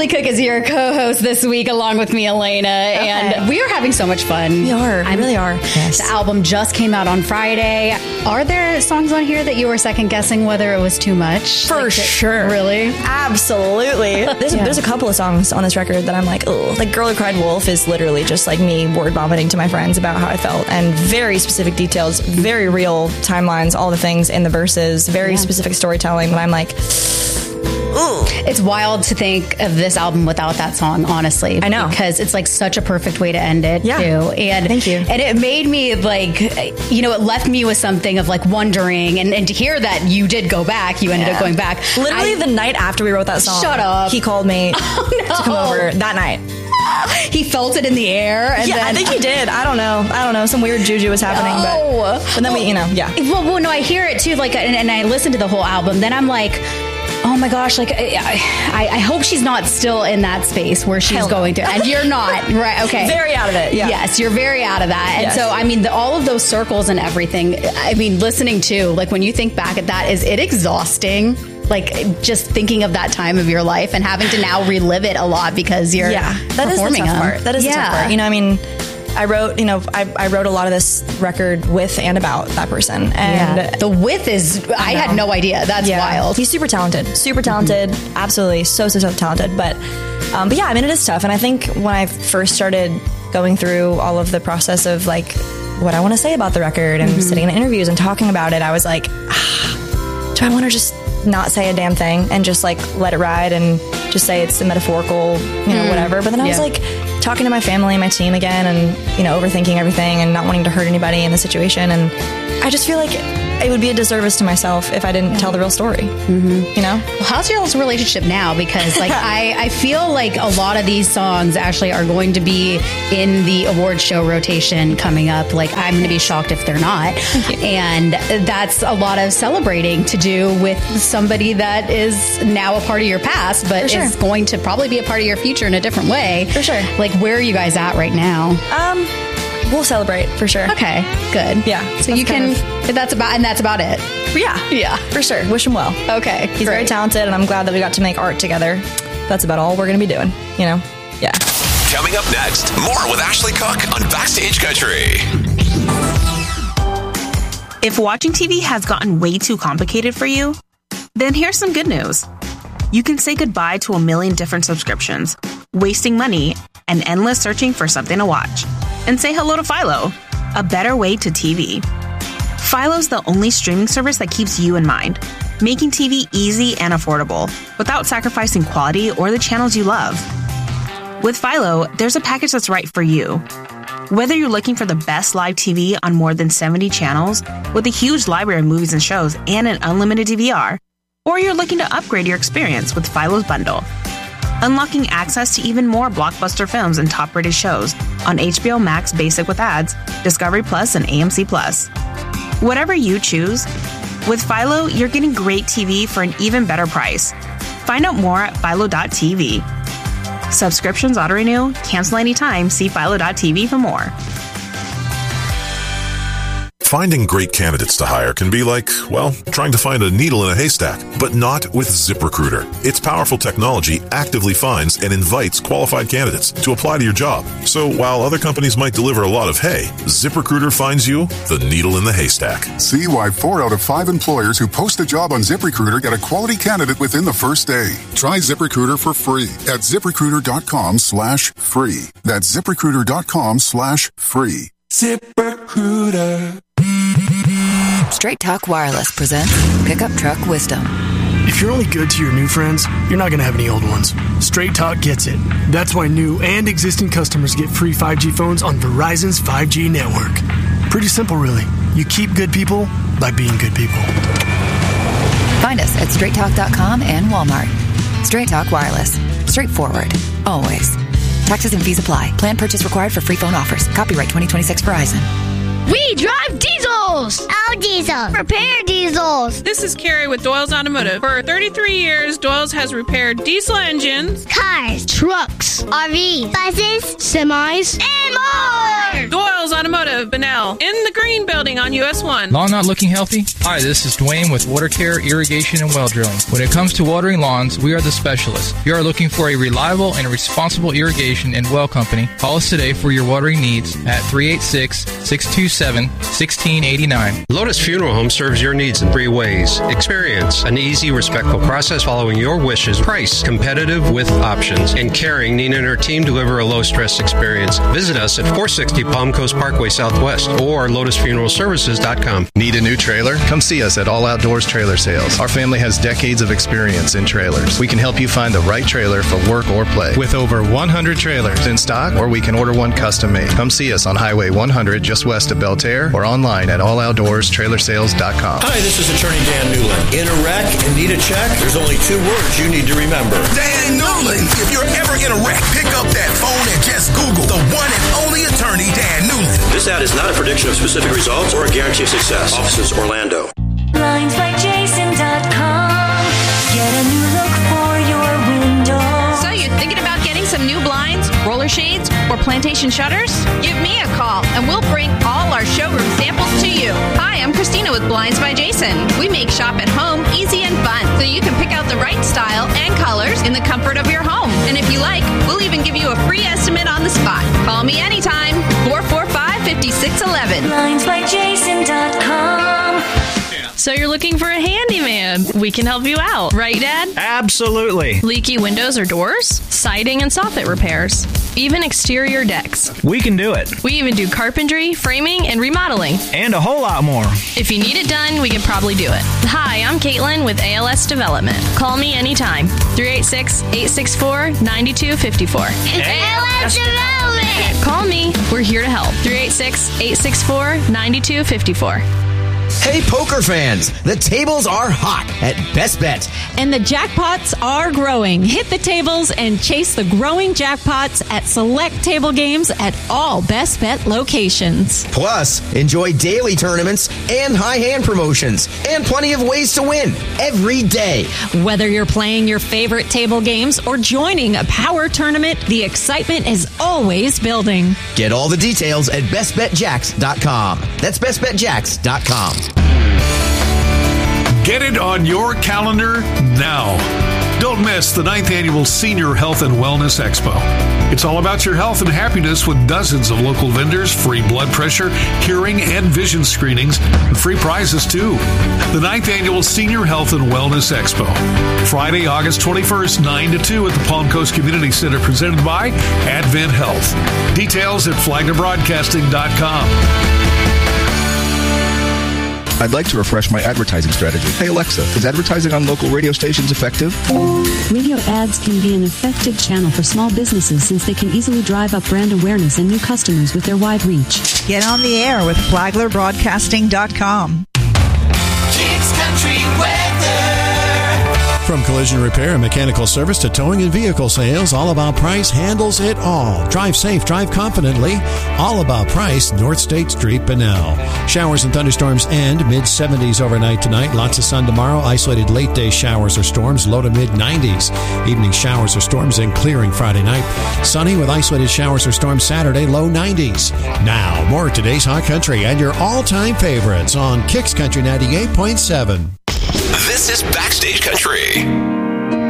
Ashley Cook is your co-host this week, along with me, Elena, and we are having so much fun. We are. We really are. Yes. The album just came out on Friday. Are there songs on here that you were second guessing whether it was too much? For sure. Really? Absolutely. There's a couple of songs on this record that I'm like, oh, like Girl Who Cried Wolf is literally just like me word vomiting to my friends about how I felt, and very specific details, very real timelines, all the things in the verses, very specific storytelling that I'm like, ooh. It's wild to think of this album without that song, honestly. I know. Because it's like such a perfect way to end it, too. And thank you. And it made me like, you know, it left me with something of like wondering, and to hear that you did go back, you ended up going back. Literally the night after we wrote that song. Shut up. He called me to come over that night. He felt it in the air. And I think he did. I don't know. Some weird juju was happening. But then Well, no, I hear it too. Like, and I listened to the whole album. Then I'm like, oh my gosh, like I hope she's not still in that space where she's going to. And you're not, right? Okay. Very out of it. Yeah. Yes, you're very out of that. And so, I mean, all of those circles and everything, I mean, listening to, like, when you think back at that, is it exhausting? Like, just thinking of that time of your life and having to now relive it a lot because you're performing them. That is the tough part. You know, I mean, I wrote a lot of this record with and about that person. And the with is, I had no idea. That's wild. He's super talented. Absolutely. So talented. But yeah, I mean, it is tough. And I think when I first started going through all of the process of like what I want to say about the record and sitting in interviews and talking about it, I was like, do I want to just not say a damn thing and just like let it ride and just say it's a metaphorical, you know, whatever. But then I was like talking to my family and my team again and, you know, overthinking everything and not wanting to hurt anybody in the situation. And I just feel like it would be a disservice to myself if I didn't tell the real story, you know? Well, how's your relationship now? Because like, I feel like a lot of these songs actually are going to be in the award show rotation coming up. Like, I'm going to be shocked if they're not. And that's a lot of celebrating to do with somebody that is now a part of your past, but is going to probably be a part of your future in a different way. For sure. Like, where are you guys at right now? We'll celebrate for sure. Okay, good. Yeah. So you can, that's about it. Yeah, for sure. Wish him well. Okay, he's very talented, and I'm glad that we got to make art together. That's about all we're going to be doing, you know? Yeah. Coming up next, more with Ashley Cook on Backstage Country. If watching TV has gotten way too complicated for you, then here's some good news. You can say goodbye to a million different subscriptions, wasting money, and endless searching for something to watch. And say hello to Philo, a better way to TV. Philo's the only streaming service that keeps you in mind, making TV easy and affordable without sacrificing quality or the channels you love. With Philo, there's a package that's right for you. Whether you're looking for the best live TV on more than 70 channels with a huge library of movies and shows and an unlimited DVR, or you're looking to upgrade your experience with Philo's bundle, unlocking access to even more blockbuster films and top-rated shows on HBO Max Basic with ads, Discovery Plus, and AMC Plus. Whatever you choose, with Philo, you're getting great TV for an even better price. Find out more at philo.tv. Subscriptions auto-renew, cancel anytime, see philo.tv for more. Finding great candidates to hire can be like, well, trying to find a needle in a haystack, but not with ZipRecruiter. Its powerful technology actively finds and invites qualified candidates to apply to your job. So while other companies might deliver a lot of hay, ZipRecruiter finds you the needle in the haystack. See why 4 out of 5 employers who post a job on ZipRecruiter get a quality candidate within the first day. Try ZipRecruiter for free at ZipRecruiter.com/free. That's ZipRecruiter.com/free. ZipRecruiter. Straight Talk Wireless presents Pickup Truck Wisdom. If you're only good to your new friends, you're not going to have any old ones. Straight Talk gets it. That's why new and existing customers get free 5G phones on Verizon's 5G network. Pretty simple, really. You keep good people by being good people. Find us at straighttalk.com and Walmart. Straight Talk Wireless. Straightforward. Always. Taxes and fees apply. Plan purchase required for free phone offers. Copyright 2026 Verizon. We drive diesels! Our diesel. Repair diesels. This is Carrie with Doyle's Automotive. For 33 years, Doyle's has repaired diesel engines, cars, trucks, RVs, buses, semis, and more! here. Doyle's Automotive, Bunnell, in the green building on US 1. Lawn not looking healthy? Hi, this is Dwayne with Water Care, Irrigation, and Well Drilling. When it comes to watering lawns, we are the specialists. If you are looking for a reliable and responsible irrigation and well company, call us today for your watering needs at 386-627-1689. Lotus Funeral Home serves your needs in 3 ways. Experience an easy, respectful process following your wishes. Price competitive with options. And caring, Nina and her team deliver a low-stress experience. Visit us at 460 Palm Coast Parkway Southwest or lotusfuneralservices.com. Need a new trailer? Come see us at All Outdoors Trailer Sales. Our family has decades of experience in trailers. We can help you find the right trailer for work or play. With over 100 trailers in stock, or we can order one custom made. Come see us on Highway 100 just west of Belterre or online at alloutdoorstrailersales.com. Hi, this is Attorney Dan Newland. In a wreck and need a check? There's only 2 words you need to remember. Dan Newland. If you're ever in a wreck, pick up that phone and just Google the one and only attorney, Dan Newland. This ad is not a prediction of specific results or a guarantee of success. Offices Orlando. BlindsByJason.com. Get a new look for your window. So you're thinking about getting some new blinds, roller shades, or plantation shutters? Give me a call and we'll bring all our showroom samples to you. Hi, I'm Christina with Blinds by Jason. We make shop at home easy and fun so you can pick out the right style and colors in the comfort of your home. And if you like, we'll even give you a free estimate on the spot. Call me anytime, 445-5611. BlindsByJason.com. So you're looking for a handyman. We can help you out. Right, Dad? Absolutely. Leaky windows or doors? Siding and soffit repairs. Even exterior decks. We can do it. We even do carpentry, framing, and remodeling. And a whole lot more. If you need it done, we can probably do it. Hi, I'm Caitlin with ALS Development. Call me anytime. 386-864-9254. ALS Development! Call me. We're here to help. 386-864-9254. Hey, poker fans, the tables are hot at Best Bet. And the jackpots are growing. Hit the tables and chase the growing jackpots at select table games at all Best Bet locations. Plus, enjoy daily tournaments and high hand promotions and plenty of ways to win every day. Whether you're playing your favorite table games or joining a power tournament, the excitement is always building. Get all the details at bestbetjacks.com. That's bestbetjacks.com. Get it on your calendar now. Don't miss the 9th Annual Senior Health and Wellness Expo. It's all about your health and happiness with dozens of local vendors, free blood pressure, hearing, and vision screenings, and free prizes too. The 9th Annual Senior Health and Wellness Expo. Friday, August 21st, 9 to 2 at the Palm Coast Community Center, presented by Advent Health. Details at flaglerbroadcasting.com. I'd like to refresh my advertising strategy. Hey Alexa, is advertising on local radio stations effective? Radio ads can be an effective channel for small businesses since they can easily drive up brand awareness and new customers with their wide reach. Get on the air with FlaglerBroadcasting.com. Kicks Country Weather. From collision repair and mechanical service to towing and vehicle sales, All About Price handles it all. Drive safe, drive confidently. All About Price, North State Street, Bunnell. Showers and thunderstorms end mid-70s overnight tonight. Lots of sun tomorrow. Isolated late-day showers or storms, low to mid-90s. Evening showers or storms and clearing Friday night. Sunny with isolated showers or storms Saturday, low 90s. Now, more of today's Hot Country and your all-time favorites on Kicks Country 98.7. This is Backstage Country.